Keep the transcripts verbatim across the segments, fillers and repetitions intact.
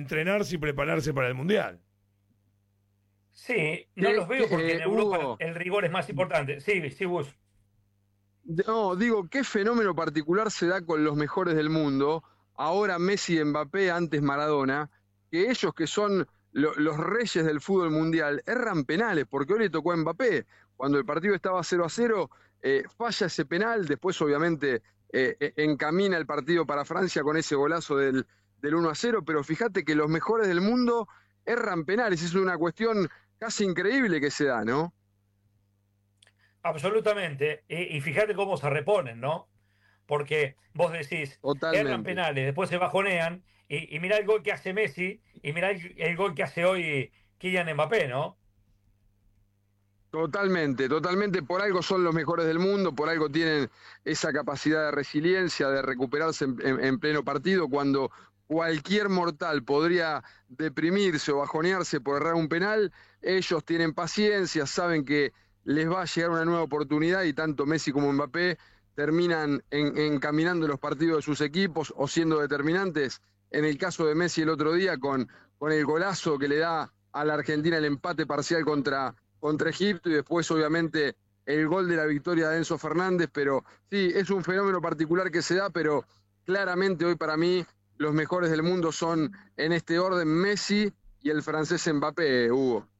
entrenarse y prepararse para el Mundial. Sí, no Eh, los veo porque eh, en Europa Hugo. el rigor es más importante. Sí, sí, Gus. No, digo, ¿qué fenómeno particular se da con los mejores del mundo? Ahora Messi, Mbappé, antes Maradona, que ellos que son lo- los reyes del fútbol mundial erran penales, porque hoy le tocó a Mbappé. Cuando el partido estaba cero a cero, eh, falla ese penal, después obviamente eh, eh, encamina el partido para Francia con ese golazo del, del uno a cero, pero fíjate que los mejores del mundo erran penales, es una cuestión casi increíble que se da, ¿no? Absolutamente. Y, y fíjate cómo se reponen, ¿no? Porque vos decís, erran Totalmente. penales, después se bajonean, y, y mirá el gol que hace Messi, y mirá el, el gol que hace hoy Kylian Mbappé, ¿no? Totalmente, totalmente. Por algo son los mejores del mundo, por algo tienen esa capacidad de resiliencia, de recuperarse en, en- en pleno partido, cuando cualquier mortal podría deprimirse o bajonearse por errar un penal. Ellos tienen paciencia, saben que les va a llegar una nueva oportunidad y tanto Messi como Mbappé terminan en- encaminando los partidos de sus equipos o siendo determinantes. En el caso de Messi el otro día con, con el golazo que le da a la Argentina el empate parcial contra contra Egipto y después obviamente el gol de la victoria de Enzo Fernández, pero sí, es un fenómeno particular que se da, pero claramente hoy para mí los mejores del mundo son en este orden Messi y el francés Mbappé, Hugo.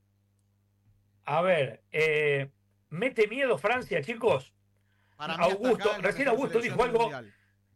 A ver, eh, ¿mete miedo Francia, chicos? Para mí hasta Augusto, acá es la recién mejor Augusto selección dijo del algo. Mundial.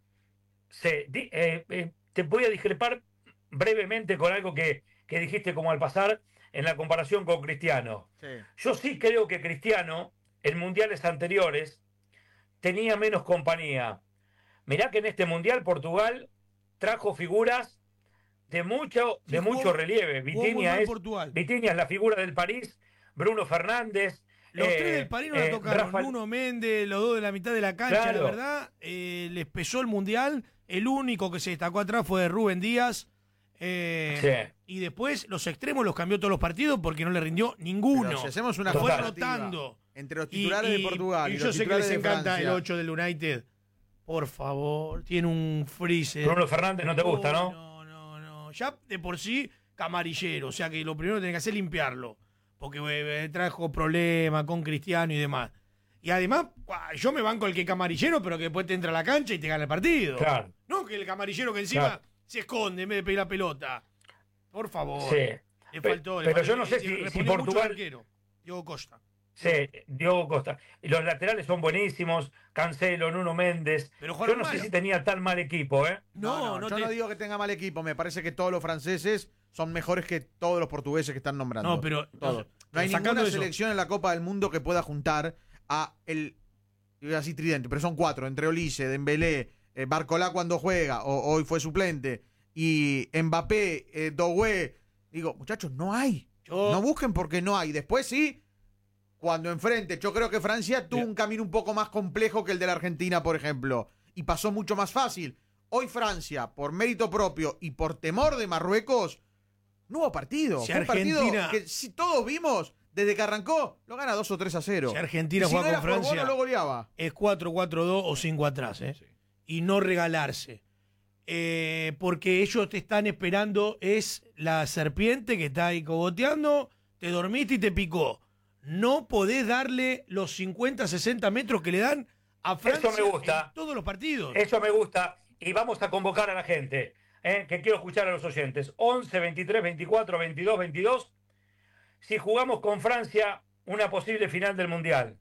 Se, di- eh, eh, te voy a discrepar brevemente con algo que, que dijiste como al pasar en la comparación con Cristiano. Sí. Yo sí creo que Cristiano, en mundiales anteriores, tenía menos compañía. Mirá que en este mundial Portugal trajo figuras de mucho, Sí, de jugó- mucho relieve. jugó muy Vitinha mal es, Portugal. Vitinha es la figura del París, Bruno Fernández. Los eh, tres del París no la eh, tocaron. Rafa- Nuno Méndez, los dos de la mitad de la cancha, Claro. la verdad. eh, les pesó el Mundial. El único que se destacó atrás fue Rubén Díaz. eh, Sí. Y después los extremos los cambió todos los partidos porque no le rindió ninguno. Pero si hacemos una Fue comparativa rotando. entre los Y- titulares y- de Portugal y, y yo los sé que titulares les de encanta Francia, el ocho del United. Por favor, tiene un freezer. Bruno Fernández no te gusta, ¿no? No, no, no. Ya de por sí, camarillero. O sea que lo primero que tiene que hacer es limpiarlo. Porque eh, trajo problemas con Cristiano y demás. Y además, guau, yo me banco el que camarillero, pero que después te entra a la cancha y te gana el partido. Claro. No que el camarillero que encima Claro. se esconde en vez de pedir la pelota. Por favor. Sí. Le Pe- faltó. le pero faltó- yo no sé y si- si respondió mucho Portugal- el arquero, Diogo Costa. Sí, Diogo Costa. Y los laterales son buenísimos. Cancelo, Nuno Méndez. Pero Yo jugaron no sé mal. si tenía tan mal equipo, ¿eh? No, no, no yo te- no digo que tenga mal equipo. Me parece que todos los franceses son mejores que todos los portugueses que están nombrando. No, pero- Todos. no, No hay sacando ninguna eso. selección en la Copa del Mundo que pueda juntar a el. Iba a decir tridente, pero son cuatro: entre Olise, Dembélé, eh, Barcolá cuando juega, o hoy fue suplente, y Mbappé, eh, Doué. Digo, muchachos, no hay. Yo- No busquen porque no hay. Después sí. Cuando enfrente, yo creo que Francia tuvo Bien. un camino un poco más complejo que el de la Argentina, por ejemplo, y pasó mucho más fácil. Hoy Francia, por mérito propio y por temor de Marruecos, no hubo partido. Si Fue un partido Argentina- que si todos vimos, desde que arrancó, lo gana dos o tres a cero. Si Argentina Y si juega no con era por Francia- bono, lo goleaba. Es cuatro cuatro dos o cinco atrás, ¿eh? Y no regalarse. Eh, porque ellos te están esperando, es la serpiente que está ahí cogoteando, te dormiste y te picó. No podés darle los cincuenta, sesenta metros que le dan a Francia me gusta. en todos los partidos. Eso me gusta. Y vamos a convocar a la gente, ¿eh? Que quiero escuchar a los oyentes. once, veintitrés, veinticuatro, veintidós, veintidós. Si jugamos con Francia una posible final del Mundial,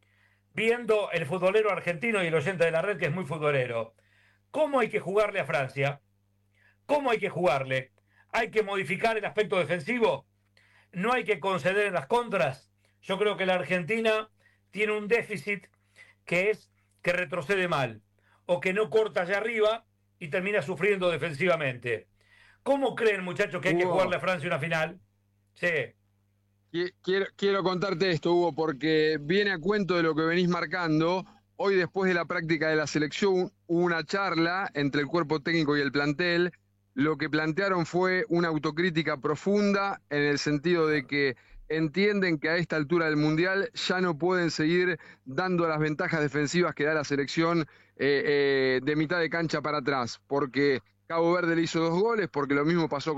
viendo el futbolero argentino y el oyente de la red que es muy futbolero, ¿cómo hay que jugarle a Francia? ¿Cómo hay que jugarle? ¿Hay que modificar el aspecto defensivo? ¿No hay que conceder en las contras? Yo creo que la Argentina tiene un déficit que es que retrocede mal o que no corta allá arriba y termina sufriendo defensivamente. ¿Cómo creen, muchachos, que hay que Hugo. jugarle a Francia una final? Sí. Qui- Quiero, quiero contarte esto, Hugo, porque viene a cuento de lo que venís marcando. Hoy, después de la práctica de la selección, hubo una charla entre el cuerpo técnico y el plantel. Lo que plantearon fue una autocrítica profunda en el sentido de que entienden que a esta altura del Mundial ya no pueden seguir dando las ventajas defensivas que da la selección eh, eh, de mitad de cancha para atrás, porque Cabo Verde le hizo dos goles, porque lo mismo pasó